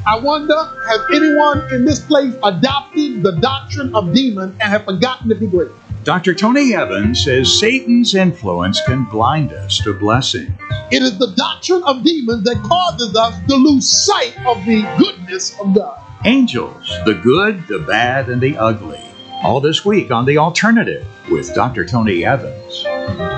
I wonder, has anyone in this place adopted the doctrine of demons and have forgotten to be grateful? Dr. Tony Evans says Satan's influence can blind us to blessings. It is the doctrine of demons that causes us to lose sight of the goodness of God. Angels, the good, the bad, and the ugly. All this week on The Alternative with Dr. Tony Evans.